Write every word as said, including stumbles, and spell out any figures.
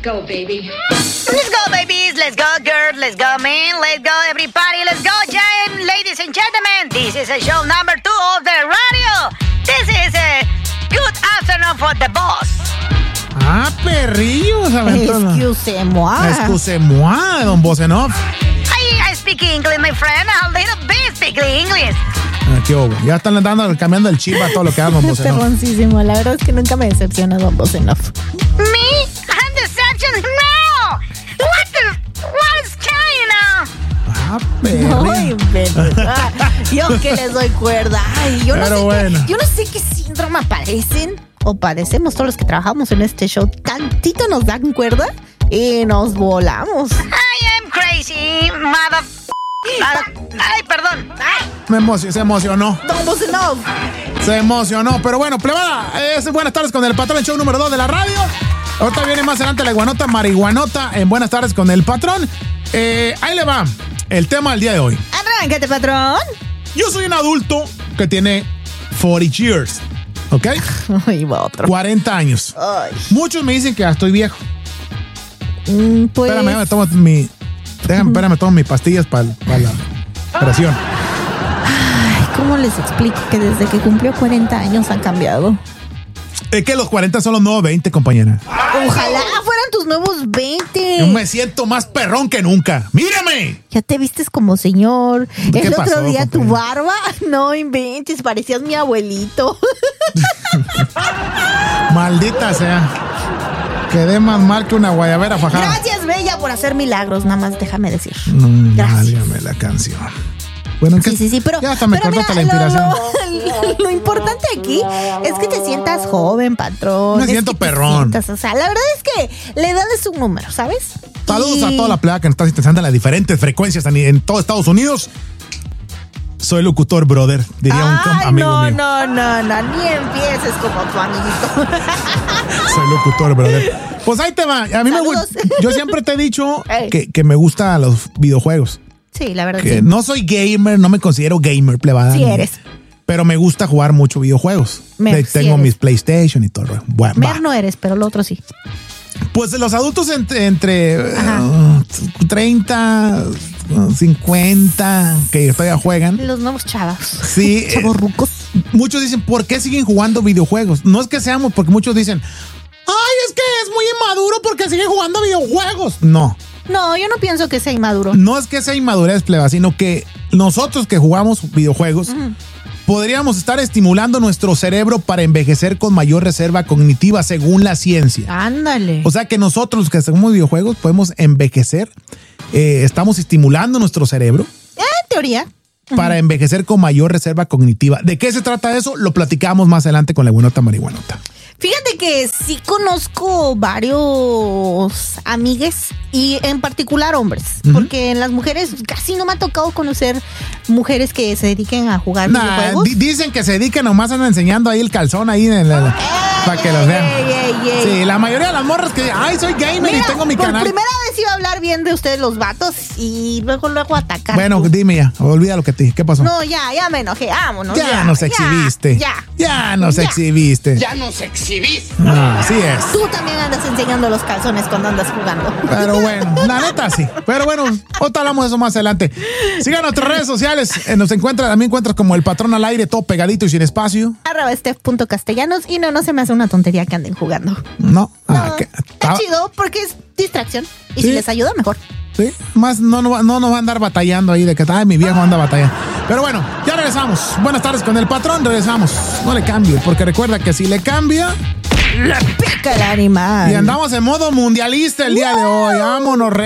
go, baby. Let's go, babies. Let's go, girls. Let's go, men. Let's go, everybody. Let's go, giant ladies and gentlemen. This is a show number two of the radio. This is a good afternoon for the boss. Ah, perrillos. Excusez-moi. Excusez-moi, don Bosenov. I, I speak English, my friend. A little bit speak English. Ah, qué hubo. Ya están dando, cambiando el chip a todo lo que haga don Bosenov. Perroncísimo. La verdad es que nunca me decepciona don Bosenov. Me? I'm deception? No! What the... What is going on? Ah, perrillo. Ay, verdad. Yo que les doy cuerda. Ay, yo no Pero sé bueno. qué, yo no sé qué síndrome padecen o padecemos todos los que trabajamos en este show. Tantito nos dan cuerda y nos volamos. I am crazy, mother... Ay, perdón. Ay. Me emocionó, se emocionó. Don Bosenov. Se emocionó. Pero bueno, plebada, es Buenas Tardes con el Patrón, el show número dos de la radio. Ahorita viene más adelante la iguanota marihuanota en Buenas Tardes con el Patrón. Eh, ahí le va el tema del día de hoy. Arráncate, patrón. Yo soy un adulto que tiene cuarenta years, ¿ok? Ay, va otro. cuarenta años. Ay. Muchos me dicen que ya estoy viejo. Mm, pues... Espérame, me tomo mi... Déjame, espérame, tomo mis pastillas para la presión. Ay, ¿cómo les explico que desde que cumplió cuarenta años han cambiado? Es que los cuarenta son los nuevos veinte, compañera. Ojalá fueran tus nuevos veinte. Yo me siento más perrón que nunca. ¡Mírame! Ya te vistes como señor. ¿Qué El pasó, otro día tu compañera? barba, no inventes, parecías mi abuelito. Maldita sea. Quedé más mal que una guayabera fajada. Gracias, Bella, por hacer milagros, nada más déjame decir. Mm, Gracias. válgame la canción. Bueno, ¿qué? Sí, sí, sí, pero, Ya hasta me pero cortó mira, la inspiración. Lo, lo, lo importante aquí es que te sientas joven, patrón. Me Es siento que te perrón. sientas, o sea, la verdad es que la edad es un número, ¿sabes? Saludos Y- a toda la playa que nos está sintonizando en las diferentes frecuencias en, en todo Estados Unidos. Soy locutor, brother, diría un com- Ay, amigo no, mío. no, no, no, ni empieces como tu amiguito. Soy locutor, brother. Pues ahí te va. A mí me Saludos. gusta. Yo siempre te he dicho Ey. que, que me gustan los videojuegos. Sí, la verdad Que sí. no soy gamer, no me considero gamer, plebada. Sí no. eres. Pero me gusta jugar mucho videojuegos. Mer, De- sí tengo eres. mis PlayStation y todo. el rollo. Bueno, va. Mer no eres, pero lo otro sí. Pues los adultos entre, entre Ajá. uh, treinta, cincuenta, que todavía juegan. Los nuevos chavos. Sí. eh, Chavos rucos. Muchos dicen, ¿por qué siguen jugando videojuegos? No es que seamos, porque muchos dicen, ay, es que es muy inmaduro porque siguen jugando videojuegos. No, No, yo no pienso que sea inmaduro. no es que sea inmadurez, pleba, sino que nosotros que jugamos videojuegos podríamos estar estimulando nuestro cerebro para envejecer con mayor reserva cognitiva según la ciencia. Ándale. O sea que nosotros los que hacemos videojuegos podemos envejecer, eh, estamos estimulando nuestro cerebro Eh, en teoría. para envejecer con mayor reserva cognitiva. ¿De qué se trata eso? Lo platicamos más adelante con la buenota marihuanota. Fíjate que sí conozco varios amigues y en particular hombres, Ujú. porque en las mujeres casi no me ha tocado conocer mujeres que se dediquen a jugar Nah, videojuegos. di- dicen que se dedican, nomás andan enseñando ahí el calzón ahí en la- la- para que los vean. Ey, ey, ey. Sí, la mayoría de las morras que ay, soy gamer Mira, y tengo mi por canal. primera vez iba a hablar bien de ustedes los vatos y luego luego atacar. Bueno, tú. dime ya, olvida lo que te dije. ¿Qué pasó? No, ya, ya me enojé, vámonos. ya, Ya, nos ya, exhibiste. Ya. Ya nos Ya. exhibiste. Ya nos exhibiste. Ah, así es. Tú también andas enseñando los calzones cuando andas jugando. Pero bueno, la neta sí. Pero bueno, ahorita hablamos de eso más adelante. Sigan nuestras redes sociales. Eh, nos encuentras, también encuentras como el Patrón al aire, todo pegadito y sin espacio. Arroba Steph.castellanos y no, no se me hace una tontería que anden jugando. No. Ah, No, que- está ah, chido porque es distracción. Y Sí. si les ayuda, mejor. Sí, más no, no, no nos va a andar batallando ahí de que ay, mi viejo anda batallando. Pero bueno, ya regresamos. Buenas tardes con el Patrón, regresamos. No le cambie, porque recuerda que si le cambia Le pica el animal. y andamos en modo mundialista el día de hoy. Vámonos, re